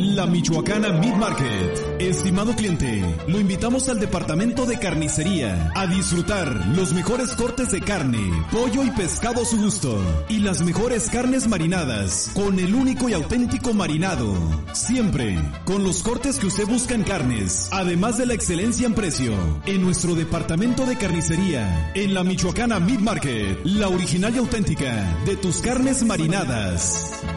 La Michoacana Meat Market. Estimado cliente, lo invitamos al departamento de carnicería a disfrutar los mejores cortes de carne, pollo y pescado a su gusto y las mejores carnes marinadas con el único y auténtico marinado. Siempre con los cortes que usted busca en carnes, además de la excelencia en precio. En nuestro departamento de carnicería, en la Michoacana Meat Market, la original y auténtica de tus carnes marinadas.